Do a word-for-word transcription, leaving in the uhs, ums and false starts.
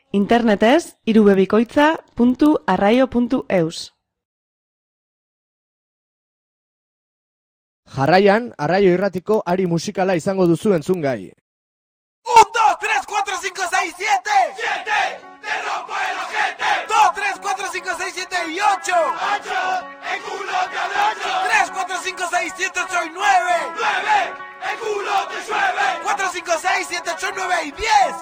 Internetez irubebikoitza puntu arraio puntu eus. Jarraian, Arraio Irratiko ari musikala izango duzu entzungai. Un, dos, tres, cuatro, cinco, seis, siete. Siete, te rompo el ojete. Dos, tres, cuatro, cinco, seis, siete y ocho. Ocho, el culo te abrocho. Tres, cuatro, cinco, seis, siete, ocho y nueve. Nueve, el culo te llueve. Cuatro, cinco, seis, siete, ocho, nueve y diez.